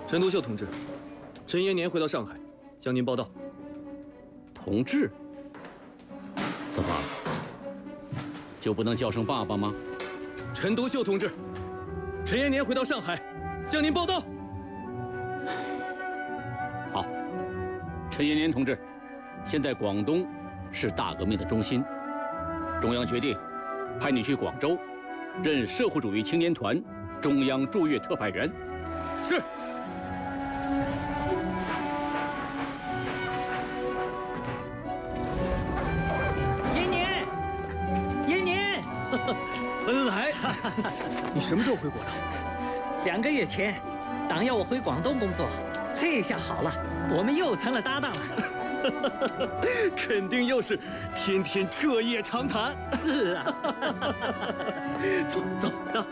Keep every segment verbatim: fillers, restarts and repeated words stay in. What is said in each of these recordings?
陈独秀同志，陈延年回到上海，向您报道。 同志，怎么就不能叫声爸爸吗？ 陈独秀同志，陈延年回到上海，向您报道。 好，陈延年同志，现在广东是大革命的中心，中央决定派你去广州，任社会主义青年团中央驻粤特派员。 是。 延年，延年， 恩来，你什么时候回国的？ 两个月前，党要我回广东工作，这下好了，我们又成了搭档了。 肯定又是天天彻夜长谈。 是啊， 走走走。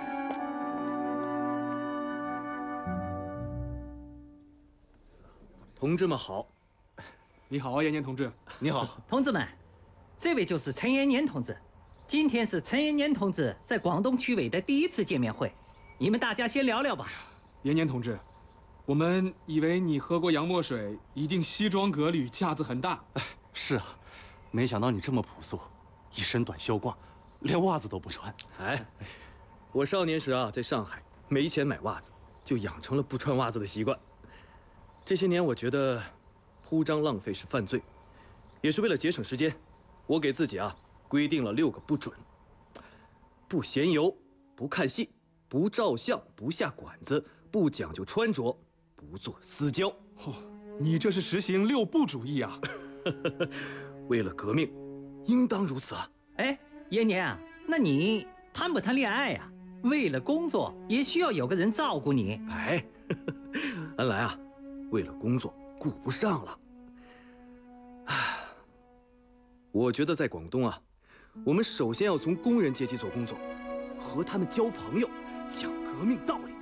同志们好。 你好啊，延年同志。 你好， 同志们，这位就是陈延年同志。今天是陈延年同志在广东区委的第一次见面会，你们大家先聊聊吧。 延年同志，我们以为你喝过洋墨水，一定西装革履，架子很大。 哎，是啊，没想到你这么朴素，一身短袖褂，连袜子都不穿。 哎，我少年时啊，在上海没钱买袜子，就养成了不穿袜子的习惯。这些年，我觉得铺张浪费是犯罪，也是为了节省时间，我给自己啊规定了六个不准：不闲游，不看戏，不照相，不下馆子，不讲究穿着，不做私交。 哦，你这是实行六不主义啊！ 为了革命，应当如此啊！ 哎，延年啊，那你谈不谈恋爱呀？为了工作，也需要有个人照顾你。 哎，恩来啊，为了工作顾不上了。唉，我觉得在广东啊，我们首先要从工人阶级做工作，和他们交朋友，讲革命道理。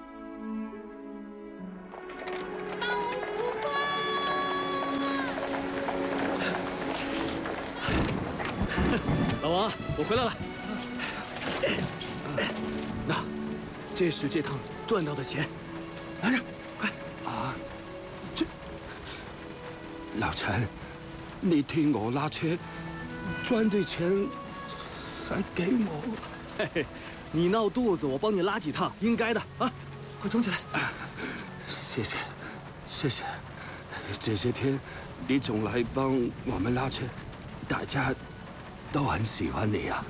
老王，我回来了。那，这是这趟赚到的钱，拿着，快！ 啊，这老陈，你替我拉车，赚的钱还给我。 嘿嘿，你闹肚子，我帮你拉几趟，应该的啊！快装起来。 谢谢，谢谢。这些天你总来帮我们拉车，大家都很喜欢你啊。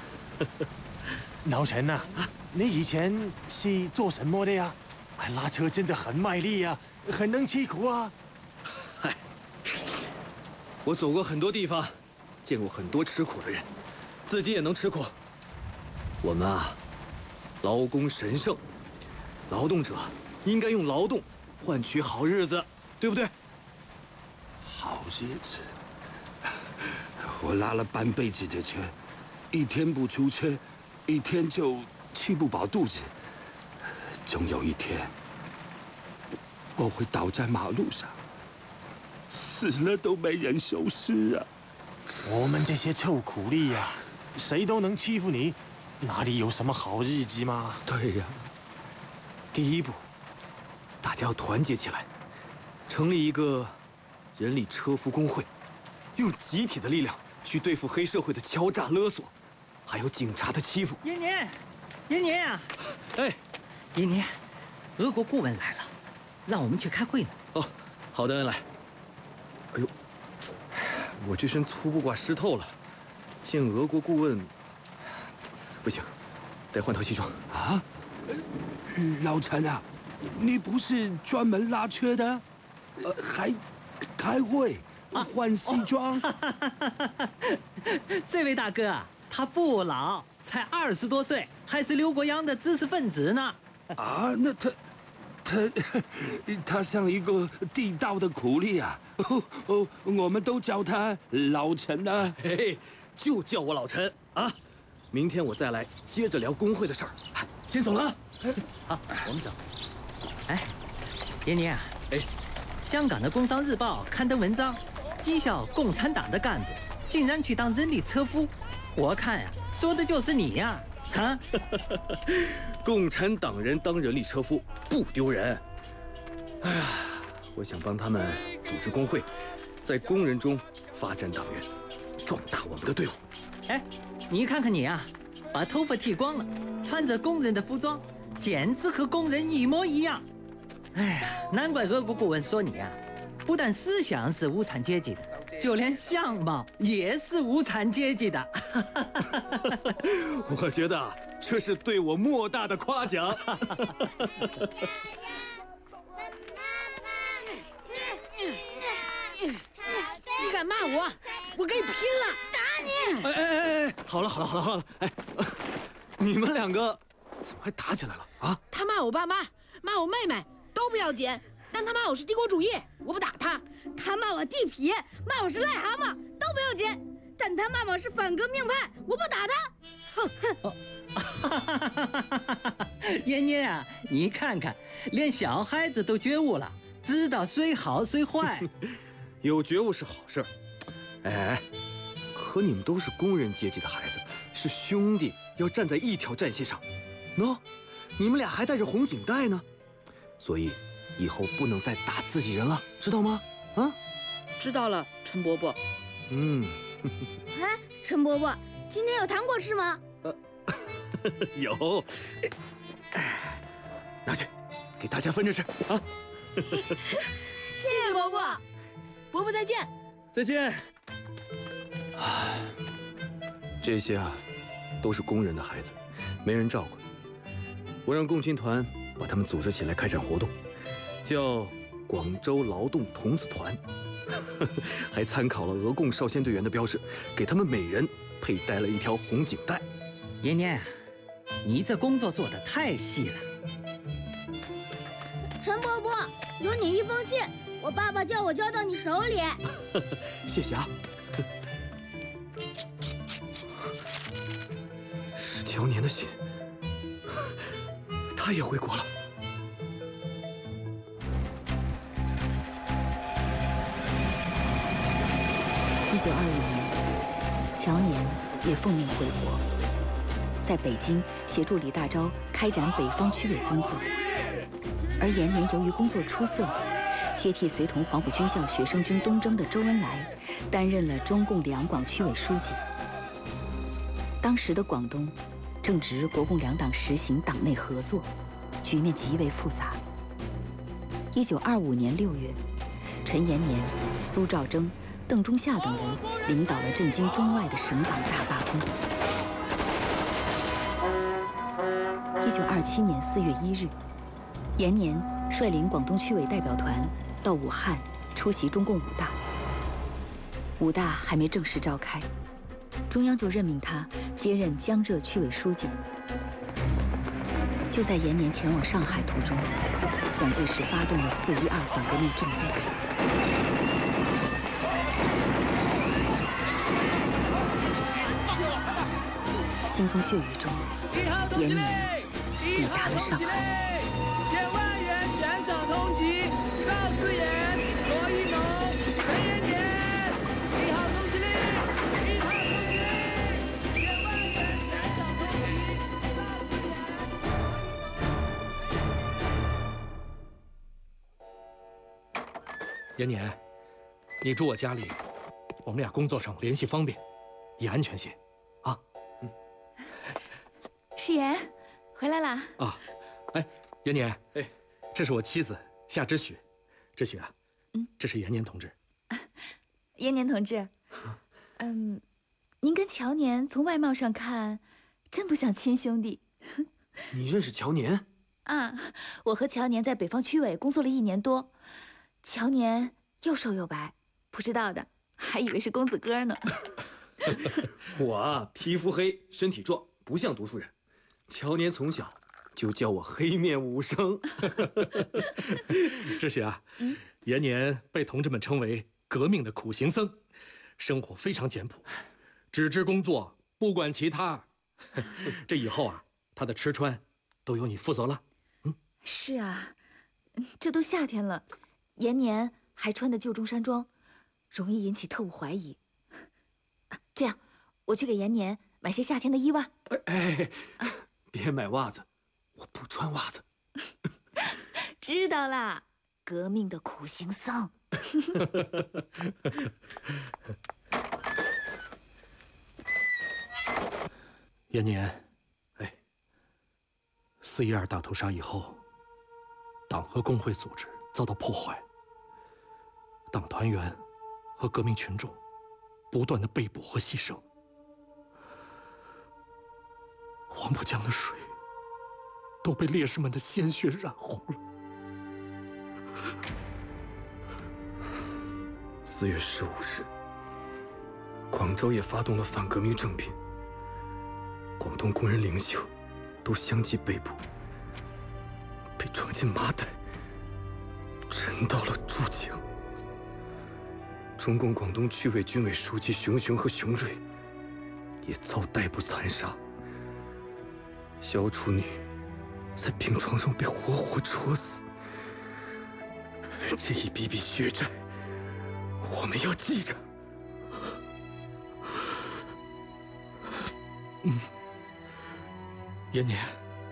老陈啊，你以前是做什么的呀？拉车真的很卖力啊，很能吃苦啊。 嗨，我走过很多地方，见过很多吃苦的人，自己也能吃苦。我们啊，劳工神圣，劳动者应该用劳动换取好日子，对不对？ 好日子，我拉了半辈子的车，一天不出车，一天就吃不饱肚子。总有一天，我会倒在马路上，死了都没人收尸啊！ 我们这些臭苦力呀、啊，谁都能欺负你，哪里有什么好日子嘛？ 对呀、啊， 第一步，大家要团结起来，成立一个人力车夫工会，用集体的力量去对付黑社会的敲诈勒索，还有警察的欺负。 延年，延年啊！ 哎， 延年，俄国顾问来了，让我们去开会呢。 哦，好的，恩来。哎呦，我这身粗布褂湿透了，见俄国顾问，不行，得换套西装啊。老陈啊，你不是专门拉车的，呃，还开会换西装？ 啊、这位大哥啊，他不老，才二十多岁，还是刘国阳的知识分子呢。 啊，那他他他像一个地道的苦力啊！哦哦，我们都叫他老陈啊。 嘿嘿，就叫我老陈啊！明天我再来接着聊工会的事儿。先走了啊！ 好，我们走。哎，延年啊， 哎， 香港的《工商日报》刊登文章，讥笑共产党的干部竟然去当人力车夫。我看呀、啊，说的就是你呀、啊！啊， 共产党人当人力车夫不丢人， 哎呀，我想帮他们组织工会，在工人中发展党员，壮大我们的队伍。 哎，你看看你啊，把头发剃光了，穿着工人的服装，简直和工人一模一样。哎呀，难怪俄国顾问说你啊，不但思想是无产阶级的，就连相貌也是无产阶级的。 我觉得这是对我莫大的夸奖。 你敢骂我，我跟你拼了！打你！ 哎哎哎哎，好了好了好了好了，哎，你们两个怎么还打起来了啊？ 他骂我爸妈，骂我妹妹都不要紧，但他骂我是帝国主义，我不打他。 他骂我地痞，骂我是癞蛤蟆，都不要紧，但他骂我是反革命派，我不打他。 哼哼！妍妍啊，你看看，连小孩子都觉悟了，知道谁好谁坏。 有觉悟是好事儿，哎，可你们都是工人阶级的孩子，是兄弟，要站在一条战线上。喏，你们俩还带着红领带呢，所以以后不能再打自己人了，知道吗？啊， 知道了，陈伯伯。 嗯。 哎，陈伯伯，今天有糖果吃吗？ 呃，有，拿去，给大家分着吃啊。 谢谢伯伯。伯伯再见， 再见。唉，这些啊，都是工人的孩子，没人照顾。我让共青团把他们组织起来开展活动，叫广州劳动童子团，还参考了俄共少先队员的标志，给他们每人佩戴了一条红颈带。 妍妍啊，你这工作做得太细了。 陈伯伯，有你一封信。我爸爸叫我交到你手里。 谢谢啊。是乔年的信，他也回国了。 一九二五年，乔年也奉命回国，在北京协助李大钊开展北方区委工作，而延年由于工作出色，接替随同黄埔军校学生军东征的周恩来，担任了中共两广区委书记。当时的广东正值国共两党实行党内合作，局面极为复杂。一九二五年六月，陈延年、苏兆征、邓中夏等人领导了震惊中外的省港大罢工。一九二七年四月一日，延年率领广东区委代表团到武汉出席中共五大。五大还没正式召开，中央就任命他接任江浙区委书记。就在延年前往上海途中，蒋介石发动了四一二反革命政变。腥风血雨中，延年抵达了上海。 千万元悬赏通缉赵思言、罗一农、陈延年，一号通缉令，一号通缉令，千万元悬赏通缉赵思言。延年，你住我家里，我们俩工作上联系方便，也安全些，啊，嗯。 世言，回来啦！ 啊，哎。延年，哎，这是我妻子夏之雪，之雪啊，嗯，这是延年同志。 延年同志，嗯，您跟乔年从外貌上看，真不像亲兄弟。 你认识乔年？ 啊，我和乔年在北方区委工作了一年多，乔年又瘦又白，不知道的还以为是公子哥呢。 我啊，皮肤黑，身体壮，不像读书人。乔年从小就叫我黑面武生。 之雪啊，嗯、延年被同志们称为革命的苦行僧，生活非常简朴，只知工作，不管其他。这以后啊，他的吃穿都由你负责了。嗯， 是啊，这都夏天了，延年还穿的旧中山装，容易引起特务怀疑。这样，我去给延年买些夏天的衣袜。 哎，哎别买袜子。我不穿袜子。 知道啦， 革命的苦行僧。 延年，哎，四一二大屠杀以后，党和工会组织遭到破坏，党团员和革命群众不断的被捕和牺牲，黄浦江的水都被烈士们的鲜血染红了。 四月十五日，广州也发动了反革命政变，广东工人领袖都相继被捕，被装进麻袋，沉到了珠江。中共广东区委军委书记熊雄和熊瑞也遭逮捕残杀。小处女在病床上被活活戳死。这一笔笔血债，我们要记着。 嗯，延年，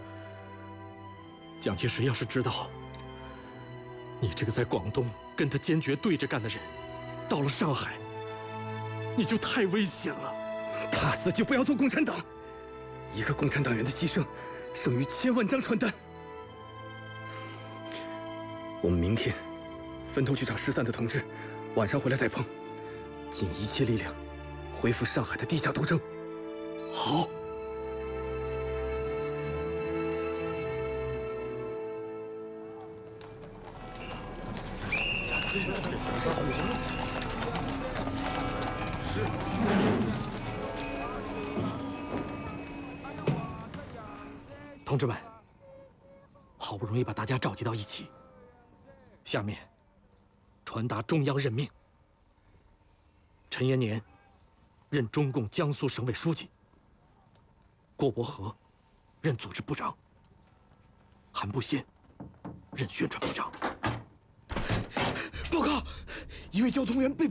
蒋介石要是知道你这个在广东跟他坚决对着干的人，到了上海，你就太危险了。 怕死就不要做共产党，一个共产党员的牺牲，胜于千万张传单。我们明天分头去找失散的同志，晚上回来再碰，尽一切力量恢复上海的地下斗争。 好。同志们，好不容易把大家召集到一起，下面传达中央任命：陈延年任中共江苏省委书记，郭伯和任组织部长，韩步先任宣传部长。 报告，一位交通员被